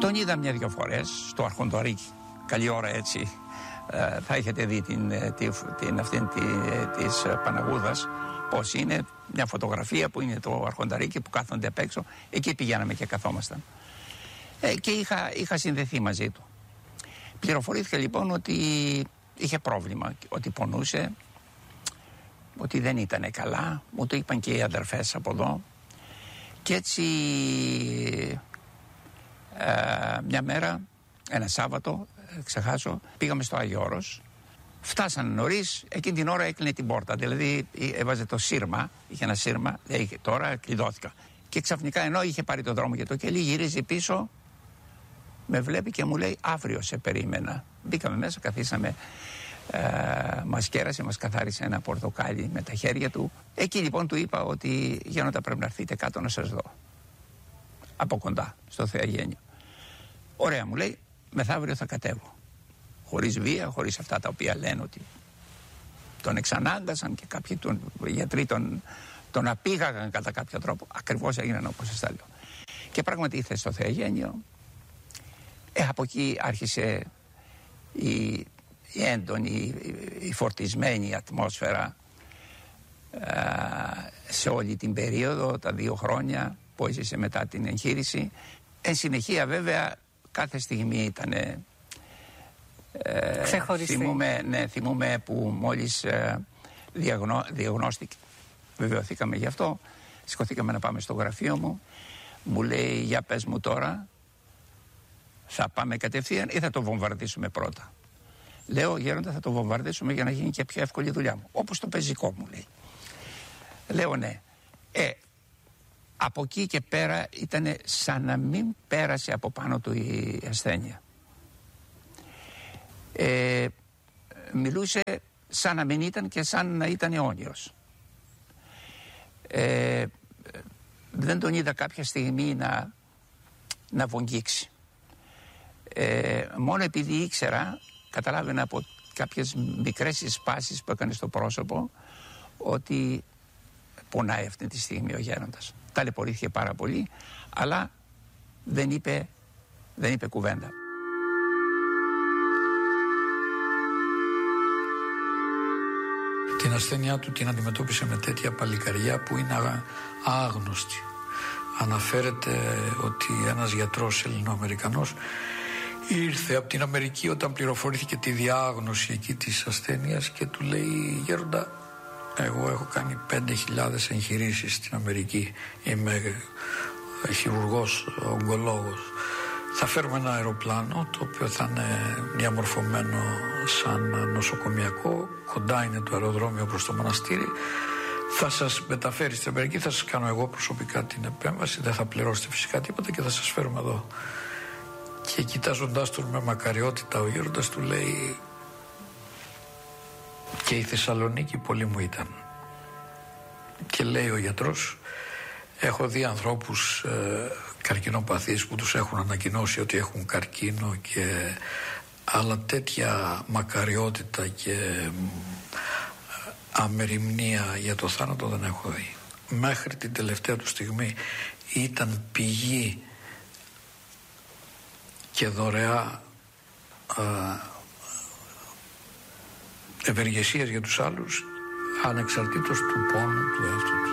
Τον είδα μια-δυο φορές στο Αρχοντορίκι. Καλή ώρα έτσι. Θα έχετε δει αυτήν της Παναγούδας πώς είναι, μια φωτογραφία που είναι το Αρχονταρίκι που κάθονται απ' έξω. Εκεί πηγαίναμε και καθόμασταν. Και είχα συνδεθεί μαζί του. Πληροφορήθηκα λοιπόν ότι είχε πρόβλημα, ότι πονούσε, ότι δεν ήταν καλά. Μου το είπαν και οι αδερφές από εδώ. Και έτσι μια μέρα, ένα Σάββατο, ξεχάσω, πήγαμε στο Άγιο Όρος. Φτάσανε νωρίς, εκείνη την ώρα έκλεινε την πόρτα. Δηλαδή έβαζε το σύρμα, είχε ένα σύρμα, τώρα κλειδώθηκα. Και ξαφνικά ενώ είχε πάρει το δρόμο για το κελί, γυρίζει πίσω, με βλέπει και μου λέει αύριο σε περίμενα. Μπήκαμε μέσα, καθίσαμε, μας κέρασε, μας καθάρισε ένα πορτοκάλι με τα χέρια του. Εκεί λοιπόν του είπα ότι Γέροντα πρέπει να έρθετε κάτω να σας δω. Από κοντά, στο Θεαγένιο. Ωραία μου λέει, μεθαύριο θα κατέβω. Χωρίς βία, χωρίς αυτά τα οποία λένε ότι τον εξανάγκασαν και κάποιοι γιατροί τον απήγαγαν κατά κάποιο τρόπο. Ακριβώς έγιναν όπως σας τα λέω. Και πράγματι ήρθε στο Θεαγένιο. Από εκεί άρχισε η έντονη, η φορτισμένη ατμόσφαιρα σε όλη την περίοδο, τα 2 χρόνια που έζησε μετά την εγχείρηση. Εν συνεχεία βέβαια κάθε στιγμή ήταν θυμούμε που μόλις διαγνώστηκε, βεβαιωθήκαμε γι' αυτό, σηκωθήκαμε να πάμε στο γραφείο μου, μου λέει για πες μου τώρα, θα πάμε κατευθείαν ή θα το βομβαρδίσουμε πρώτα? Λέω Γέροντα θα το βομβαρδίσουμε για να γίνει και πιο εύκολη η δουλειά μου, όπως το πεζικό μου λέει. Λέω ναι. Από εκεί και πέρα ήταν σαν να μην πέρασε από πάνω του η ασθένεια. Μιλούσε σαν να μην ήταν και σαν να ήταν αιώνιος. Δεν τον είδα κάποια στιγμή να βογγίξει. Μόνο επειδή ήξερα, καταλάβαινα από κάποιες μικρές σπάσεις που έκανε στο πρόσωπο ότι πονάει αυτή τη στιγμή ο Γέροντας. Ταλαιπωρήθηκε πάρα πολύ, αλλά δεν είπε κουβέντα. Την ασθένειά του την αντιμετώπισε με τέτοια παλικαριά που είναι άγνωστη. Αναφέρεται ότι ένας γιατρός Ελληνοαμερικανός ήρθε από την Αμερική όταν πληροφορήθηκε τη διάγνωση εκεί της ασθένειας και του λέει Γέροντα, εγώ έχω κάνει 5.000 εγχειρήσεις στην Αμερική, είμαι χειρουργός, ογκολόγος. Θα φέρουμε ένα αεροπλάνο το οποίο θα είναι διαμορφωμένο σαν νοσοκομιακό, κοντά είναι το αεροδρόμιο προς το μοναστήρι. Θα σας μεταφέρει στην Αμερική, θα σας κάνω εγώ προσωπικά την επέμβαση, δεν θα πληρώσετε φυσικά τίποτα και θα σας φέρουμε εδώ. Και κοιτάζοντάς τον με μακαριότητα ο Γέροντας του λέει και η Θεσσαλονίκη πολύ μου ήταν. Και λέει ο γιατρός, έχω δει ανθρώπους καρκινοπαθείς που τους έχουν ανακοινώσει ότι έχουν καρκίνο και αλλά τέτοια μακαριότητα και αμεριμνία για το θάνατο δεν έχω δει. Μέχρι την τελευταία του στιγμή ήταν πηγή και δωρεά ευεργεσίας για τους άλλους ανεξαρτήτως του πόνου του εαυτού.